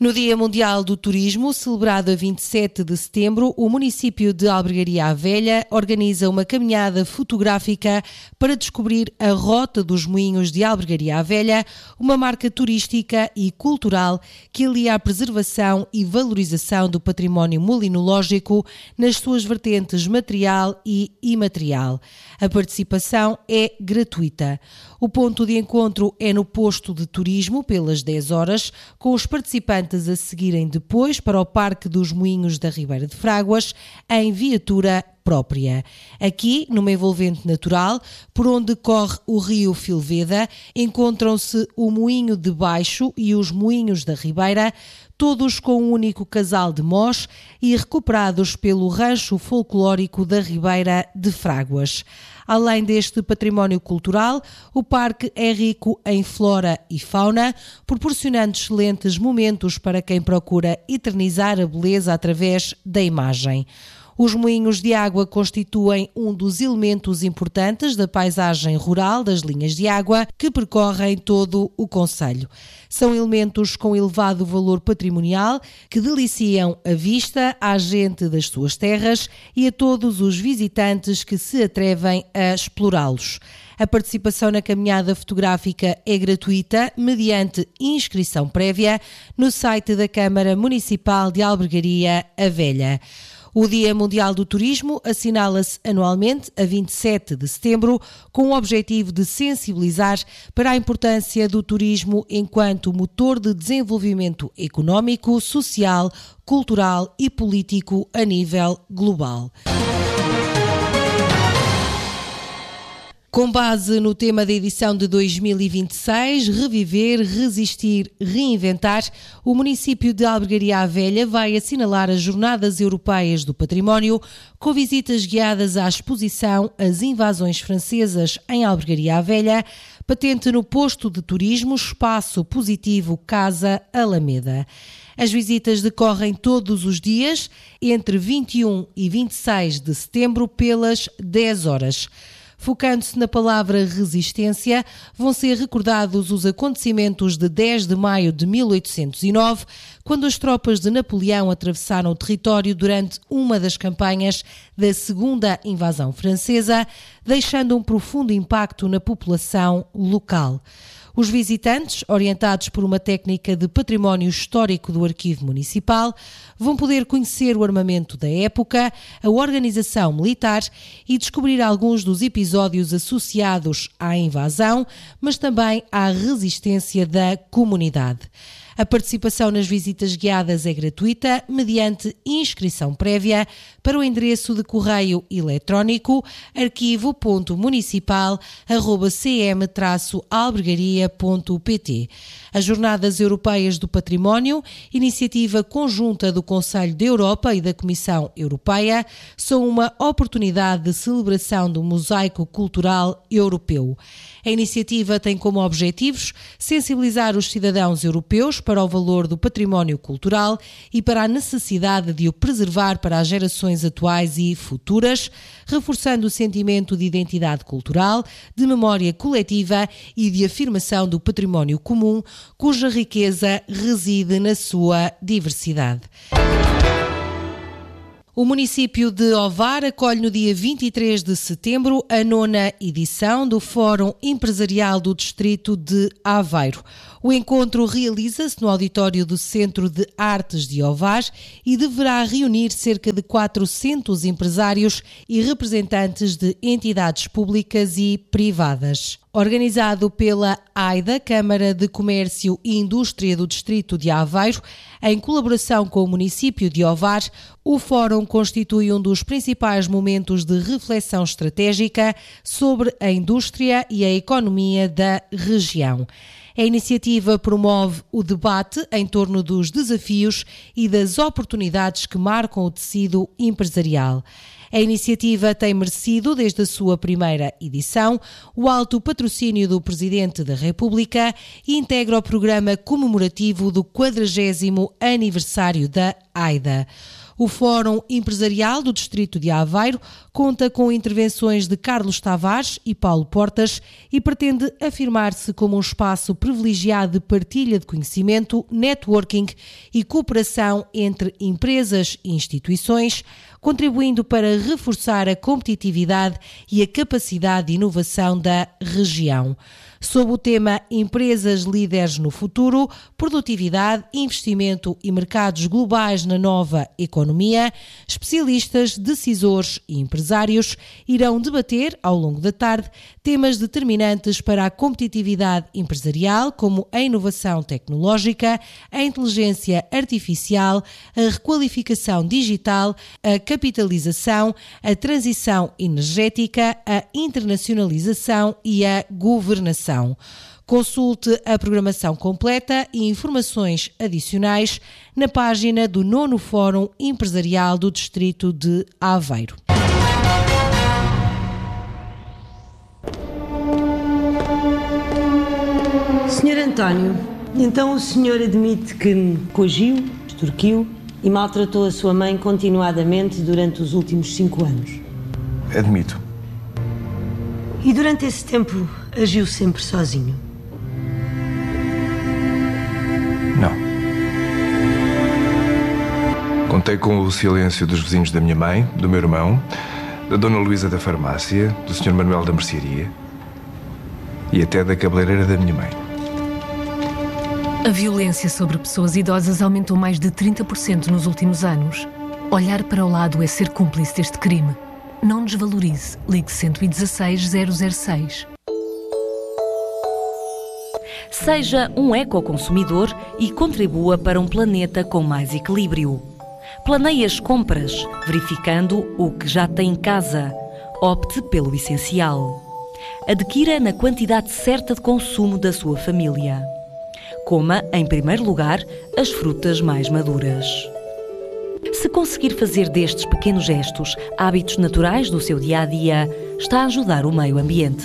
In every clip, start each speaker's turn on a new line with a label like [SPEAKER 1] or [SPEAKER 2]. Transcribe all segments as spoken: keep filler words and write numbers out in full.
[SPEAKER 1] No Dia Mundial do Turismo, celebrado a vinte e sete de setembro, o município de Albergaria à Velha organiza uma caminhada fotográfica para descobrir a Rota dos Moinhos de Albergaria à Velha, uma marca turística e cultural que alia a preservação e valorização do património molinológico nas suas vertentes material e imaterial. A participação é gratuita. O ponto de encontro é no posto de turismo pelas dez horas, com os participantes a seguirem depois para o Parque dos Moinhos da Ribeira de Fráguas, em viatura própria. Aqui, numa envolvente natural, por onde corre o rio Filveda, encontram-se o Moinho de Baixo e os Moinhos da Ribeira, todos com um único casal de mós e recuperados pelo rancho folclórico da Ribeira de Fráguas. Além deste património cultural, o parque é rico em flora e fauna, proporcionando excelentes momentos para quem procura eternizar a beleza através da imagem. Os moinhos de água constituem um dos elementos importantes da paisagem rural das linhas de água que percorrem todo o concelho. São elementos com elevado valor patrimonial que deliciam a vista à gente das suas terras e a todos os visitantes que se atrevem a explorá-los. A participação na caminhada fotográfica é gratuita, mediante inscrição prévia, no site da Câmara Municipal de Albergaria à Velha. O Dia Mundial do Turismo assinala-se anualmente a vinte e sete de setembro com o objetivo de sensibilizar para a importância do turismo enquanto motor de desenvolvimento económico, social, cultural e político a nível global. Com base no tema da edição de dois mil e vinte e seis, Reviver, Resistir, Reinventar, o município de Albergaria à Velha vai assinalar as Jornadas Europeias do Património, com visitas guiadas à exposição As Invasões Francesas em Albergaria à Velha, patente no posto de turismo Espaço Positivo Casa Alameda. As visitas decorrem todos os dias, entre vinte e um e vinte e seis de setembro, pelas dez horas. Focando-se na palavra resistência, vão ser recordados os acontecimentos de dez de maio de mil oitocentos e nove, quando as tropas de Napoleão atravessaram o território durante uma das campanhas da segunda invasão francesa, deixando um profundo impacto na população local. Os visitantes, orientados por uma técnica de património histórico do Arquivo Municipal, vão poder conhecer o armamento da época, a organização militar e descobrir alguns dos episódios associados à invasão, mas também à resistência da comunidade. A participação nas visitas guiadas é gratuita, mediante inscrição prévia, para o endereço de correio eletrónico arquivo ponto municipal arroba c m traço albergaria ponto p t. As Jornadas Europeias do Património, iniciativa conjunta do Conselho da Europa e da Comissão Europeia, são uma oportunidade de celebração do mosaico cultural europeu. A iniciativa tem como objetivos sensibilizar os cidadãos europeus para o valor do património cultural e para a necessidade de o preservar para as gerações atuais e futuras, reforçando o sentimento de identidade cultural, de memória coletiva e de afirmação do património comum, cuja riqueza reside na sua diversidade. O município de Ovar acolhe no dia vinte e três de setembro a nona edição do Fórum Empresarial do Distrito de Aveiro. O encontro realiza-se no auditório do Centro de Artes de Ovar e deverá reunir cerca de quatrocentos empresários e representantes de entidades públicas e privadas. Organizado pela AIDA, Câmara de Comércio e Indústria do Distrito de Aveiro, em colaboração com o município de Ovar, o Fórum constitui um dos principais momentos de reflexão estratégica sobre a indústria e a economia da região. A iniciativa promove o debate em torno dos desafios e das oportunidades que marcam o tecido empresarial. A iniciativa tem merecido, desde a sua primeira edição, o alto patrocínio do Presidente da República e integra o programa comemorativo do quadragésimo aniversário da AIDA. O Fórum Empresarial do Distrito de Aveiro conta com intervenções de Carlos Tavares e Paulo Portas e pretende afirmar-se como um espaço privilegiado de partilha de conhecimento, networking e cooperação entre empresas e instituições, contribuindo para reforçar a competitividade e a capacidade de inovação da região. Sob o tema Empresas Líderes no Futuro, Produtividade, Investimento e Mercados Globais na Nova Economia, especialistas, decisores e empresários irão debater, ao longo da tarde, temas determinantes para a competitividade empresarial, como a inovação tecnológica, a inteligência artificial, a requalificação digital, a capitalização, a transição energética, a internacionalização e a governação. Consulte a programação completa e informações adicionais na página do nono Fórum Empresarial do Distrito de Aveiro.
[SPEAKER 2] senhor António, então o senhor admite que me coagiu, extorquiu e maltratou a sua mãe continuadamente durante os últimos cinco anos?
[SPEAKER 3] Admito.
[SPEAKER 2] E durante esse tempo agiu sempre sozinho?
[SPEAKER 3] Não. Contei com o silêncio dos vizinhos da minha mãe, do meu irmão, da dona Luísa da farmácia, do senhor Manuel da mercearia e até da cabeleireira da minha mãe.
[SPEAKER 4] A violência sobre pessoas idosas aumentou mais de trinta por cento nos últimos anos. Olhar para o lado é ser cúmplice deste crime. Não desvalorize. Ligue um um seis, zero zero seis.
[SPEAKER 5] Seja um ecoconsumidor e contribua para um planeta com mais equilíbrio. Planeie as compras, verificando o que já tem em casa. Opte pelo essencial. Adquira na quantidade certa de consumo da sua família. Coma, em primeiro lugar, as frutas mais maduras. Se conseguir fazer destes pequenos gestos hábitos naturais do seu dia-a-dia, está a ajudar o meio ambiente.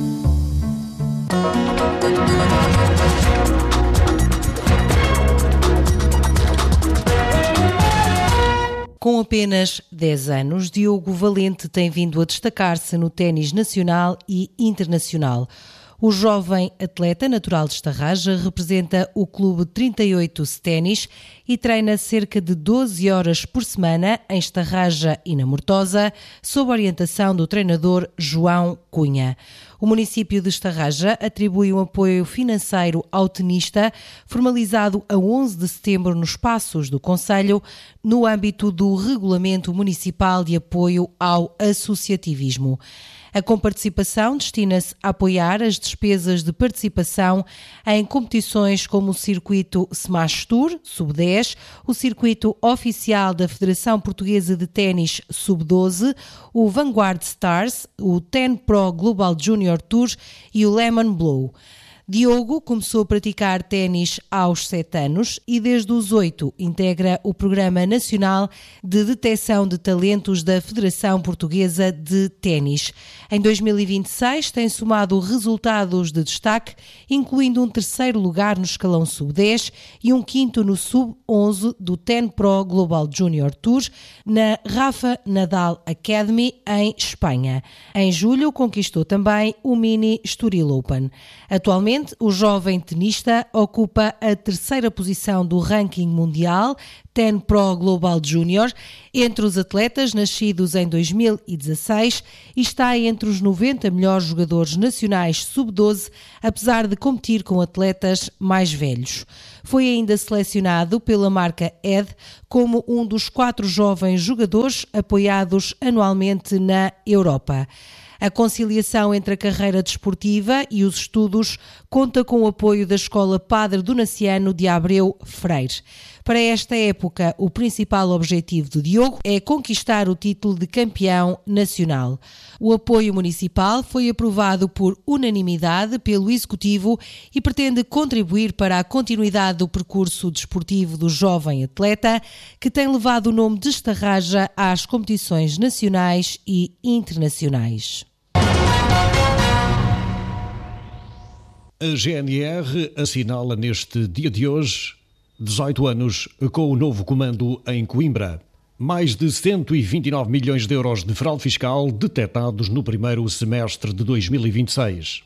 [SPEAKER 1] Com apenas dez anos, Diogo Valente tem vindo a destacar-se no ténis nacional e internacional. O jovem atleta natural de Estarraja representa o Clube trinta e oito Ténis e treina cerca de doze horas por semana em Estarraja e na Mortosa, sob orientação do treinador João Cunha. O município de Estarraja atribui um apoio financeiro ao tenista, formalizado a onze de setembro nos Passos do Concelho, no âmbito do Regulamento Municipal de Apoio ao Associativismo. A comparticipação destina-se a apoiar as despesas de participação em competições como o Circuito Smash Tour, sub dez, o Circuito Oficial da Federação Portuguesa de Ténis, sub doze, o Vanguard Stars, o Ten Pro Global Junior Tour e o Lemon Blow. Diogo começou a praticar ténis aos sete anos e desde os oito integra o Programa Nacional de Detecção de Talentos da Federação Portuguesa de Ténis. Em dois mil e vinte e seis tem somado resultados de destaque, incluindo um terceiro lugar no escalão sub dez e um quinto no sub onze do Ten Pro Global Junior Tour na Rafa Nadal Academy em Espanha. Em julho conquistou também o Mini Estoril Open. Atualmente, o jovem tenista ocupa a terceira posição do ranking mundial Ten Pro Global Junior entre os atletas nascidos em dois mil e dezasseis e está entre os noventa melhores jogadores nacionais sub doze, apesar de competir com atletas mais velhos. Foi ainda selecionado pela marca Ed como um dos quatro jovens jogadores apoiados anualmente na Europa. A conciliação entre a carreira desportiva e os estudos conta com o apoio da Escola Padre Donaciano de Abreu Freire. Para esta época, o principal objetivo do Diogo é conquistar o título de campeão nacional. O apoio municipal foi aprovado por unanimidade pelo Executivo e pretende contribuir para a continuidade do percurso desportivo do jovem atleta, que tem levado o nome de Estarraja às competições nacionais e internacionais.
[SPEAKER 6] A G N R assinala neste dia de hoje dezoito anos com o novo comando em Coimbra. Mais de cento e vinte e nove milhões de euros de fraude fiscal detectados no primeiro semestre de dois mil e vinte e seis.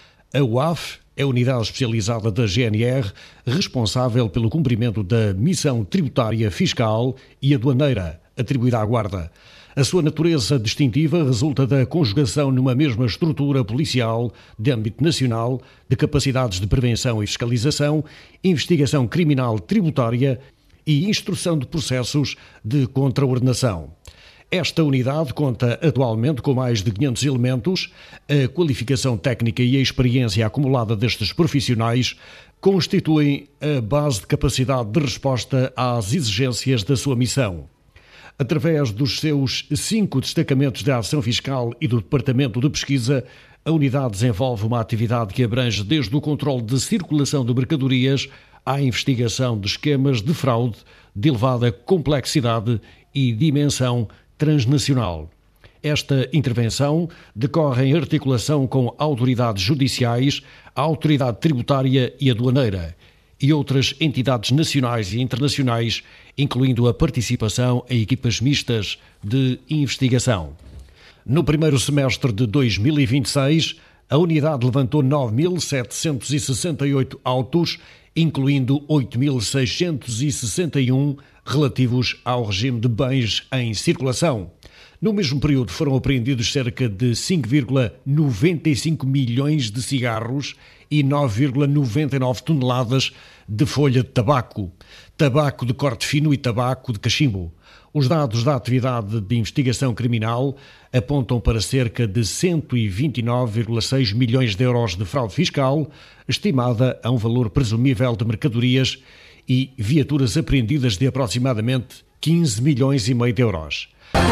[SPEAKER 6] A U A F é a unidade especializada da G N R responsável pelo cumprimento da missão tributária, fiscal e aduaneira atribuída à Guarda. A sua natureza distintiva resulta da conjugação numa mesma estrutura policial de âmbito nacional de capacidades de prevenção e fiscalização, investigação criminal tributária e instrução de processos de contraordenação. Esta unidade conta atualmente com mais de quinhentos elementos. A qualificação técnica e a experiência acumulada destes profissionais constituem a base de capacidade de resposta às exigências da sua missão. Através dos seus cinco destacamentos de ação fiscal e do Departamento de Pesquisa, a unidade desenvolve uma atividade que abrange desde o controle de circulação de mercadorias à investigação de esquemas de fraude de elevada complexidade e dimensão transnacional. Esta intervenção decorre em articulação com autoridades judiciais, a autoridade tributária e aduaneira e outras entidades nacionais e internacionais, incluindo a participação em equipas mistas de investigação. No primeiro semestre de dois mil e vinte e seis, a unidade levantou nove mil setecentos e sessenta e oito autos, incluindo oito mil seiscentos e sessenta e um relativos ao regime de bens em circulação. No mesmo período foram apreendidos cerca de cinco vírgula noventa e cinco milhões de cigarros e nove vírgula noventa e nove toneladas de folha de tabaco, tabaco de corte fino e tabaco de cachimbo. Os dados da atividade de investigação criminal apontam para cerca de cento e vinte e nove vírgula seis milhões de euros de fraude fiscal, estimada a um valor presumível de mercadorias e viaturas apreendidas de aproximadamente quinze milhões e meio de euros.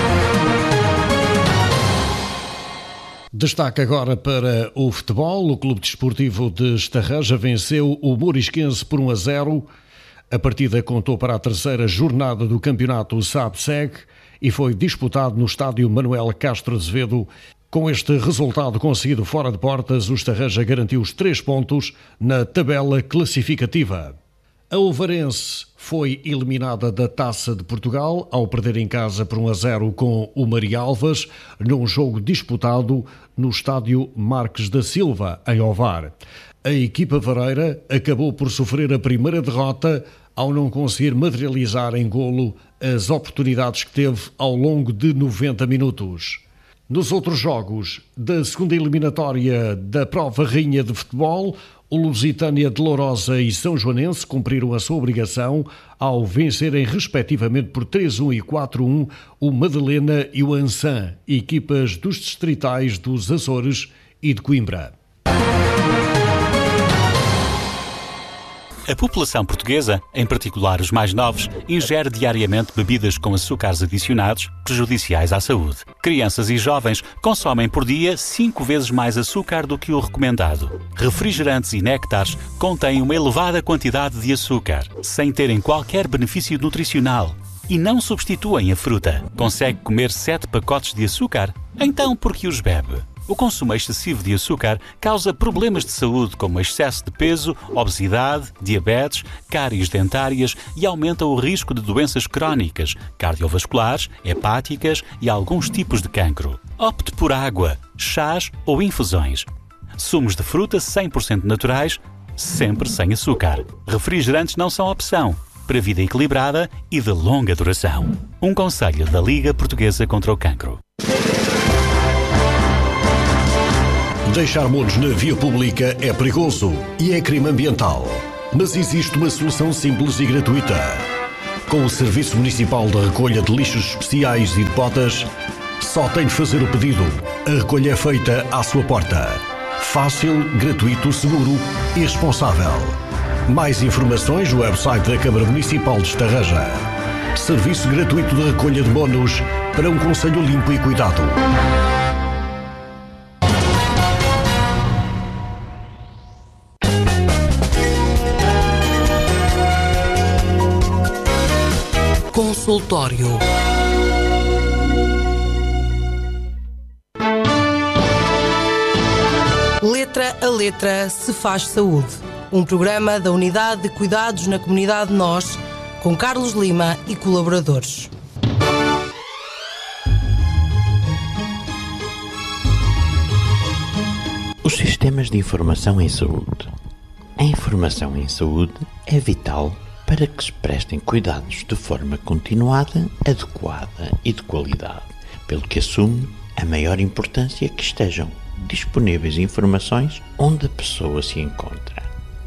[SPEAKER 6] Destaque agora para o futebol. O Clube Desportivo de Estarreja venceu o Morisquense por um a zero. A partida contou para a terceira jornada do campeonato S A B S E G e foi disputado no estádio Manuel Castro Azevedo. Com este resultado conseguido fora de portas, o Estarreja garantiu os três pontos na tabela classificativa. A Ovarense foi eliminada da Taça de Portugal ao perder em casa por um a zero com o Marialvas, num jogo disputado no estádio Marques da Silva, em Ovar. A equipa vareira acabou por sofrer a primeira derrota ao não conseguir materializar em golo as oportunidades que teve ao longo de noventa minutos. Nos outros jogos da segunda eliminatória da Prova Rainha de Futebol, o Lusitânia de Lourosa e São Joanense cumpriram a sua obrigação ao vencerem respectivamente por três a um e quatro a um o Madalena e o Ançã, equipas dos distritais dos Açores e de Coimbra.
[SPEAKER 7] A população portuguesa, em particular os mais novos, ingere diariamente bebidas com açúcares adicionados prejudiciais à saúde. Crianças e jovens consomem por dia cinco vezes mais açúcar do que o recomendado. Refrigerantes e néctares contêm uma elevada quantidade de açúcar, sem terem qualquer benefício nutricional, e não substituem a fruta. Consegue comer sete pacotes de açúcar? Então por que os bebe? O consumo excessivo de açúcar causa problemas de saúde como excesso de peso, obesidade, diabetes, cáries dentárias e aumenta o risco de doenças crónicas, cardiovasculares, hepáticas e alguns tipos de cancro. Opte por água, chás ou infusões. Sumos de fruta cem por cento naturais, sempre sem açúcar. Refrigerantes não são opção, para vida equilibrada e de longa duração. Um conselho da Liga Portuguesa contra o Cancro.
[SPEAKER 6] Deixar monos na via pública é perigoso e é crime ambiental. Mas existe uma solução simples e gratuita. Com o Serviço Municipal de Recolha de Lixos Especiais e de Botas, só tem de fazer o pedido. A recolha é feita à sua porta. Fácil, gratuito, seguro e responsável. Mais informações no website da Câmara Municipal de Estarreja. Serviço gratuito de recolha de monos para um concelho limpo e cuidado.
[SPEAKER 1] Consultório. Letra a letra se faz saúde. Um programa da Unidade de Cuidados na Comunidade Nós, com Carlos Lima e colaboradores.
[SPEAKER 8] Sistemas de informação em saúde. A informação em saúde é vital para que se prestem cuidados de forma continuada, adequada e de qualidade, pelo que assume a maior importância que estejam disponíveis informações onde a pessoa se encontra.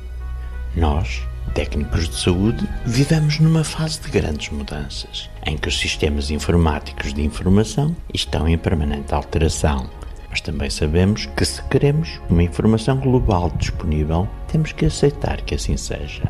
[SPEAKER 8] Nós, técnicos de saúde, vivemos numa fase de grandes mudanças, em que os sistemas informáticos de informação estão em permanente alteração. Mas também sabemos que, se queremos uma informação global disponível, temos que aceitar que assim seja.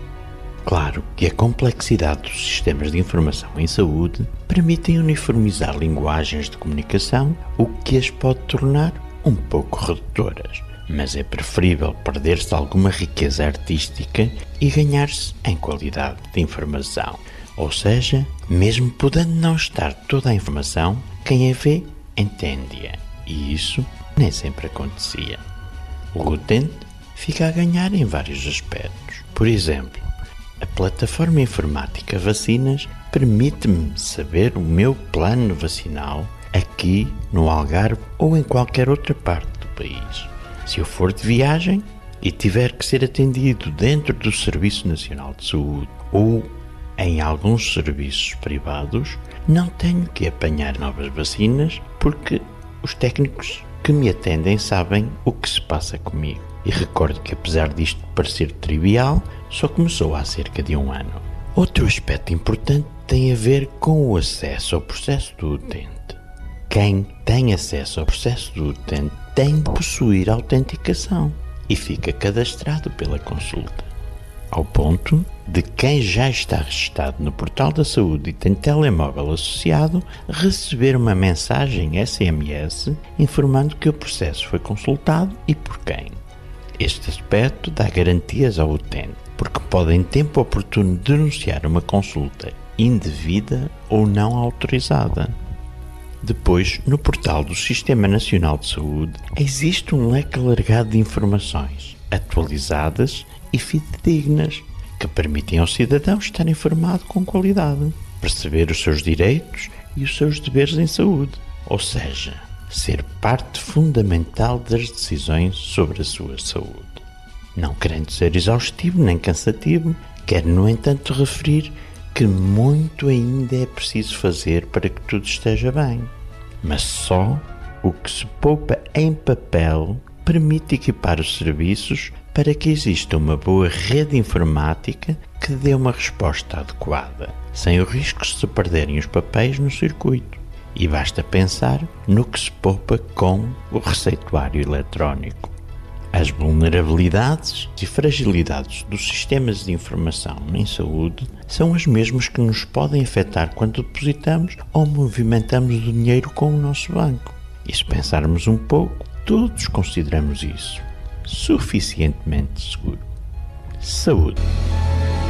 [SPEAKER 8] Claro que a complexidade dos sistemas de informação em saúde permitem uniformizar linguagens de comunicação, o que as pode tornar um pouco redutoras. Mas é preferível perder-se alguma riqueza artística e ganhar-se em qualidade de informação. Ou seja, mesmo podendo não estar toda a informação, quem a vê, entende-a. E isso nem sempre acontecia. O utente fica a ganhar em vários aspectos. Por exemplo, a plataforma informática Vacinas permite-me saber o meu plano vacinal aqui no Algarve ou em qualquer outra parte do país. Se eu for de viagem e tiver que ser atendido dentro do Serviço Nacional de Saúde ou em alguns serviços privados, não tenho que apanhar novas vacinas porque os técnicos que me atendem sabem o que se passa comigo. E recordo que, apesar disto parecer trivial, só começou há cerca de um ano. Outro aspecto importante tem a ver com o acesso ao processo do utente. Quem tem acesso ao processo do utente tem de possuir autenticação e fica cadastrado pela consulta, ao ponto de quem já está registado no Portal da Saúde e tem telemóvel associado receber uma mensagem S M S informando que o processo foi consultado e por quem. Este aspecto dá garantias ao utente, porque pode em tempo oportuno denunciar uma consulta indevida ou não autorizada. Depois, no portal do Sistema Nacional de Saúde, existe um leque alargado de informações, atualizadas e fidedignas, que permitem ao cidadão estar informado com qualidade, perceber os seus direitos e os seus deveres em saúde, ou seja, ser parte fundamental das decisões sobre a sua saúde. Não querendo ser exaustivo nem cansativo, quero, no entanto, referir que muito ainda é preciso fazer para que tudo esteja bem. Mas só o que se poupa em papel permite equipar os serviços para que exista uma boa rede informática que dê uma resposta adequada, sem o risco de se perderem os papéis no circuito. E basta pensar no que se poupa com o receituário eletrónico. As vulnerabilidades e fragilidades dos sistemas de informação em saúde são as mesmas que nos podem afetar quando depositamos ou movimentamos o dinheiro com o nosso banco. E se pensarmos um pouco, todos consideramos isso suficientemente seguro. Saúde.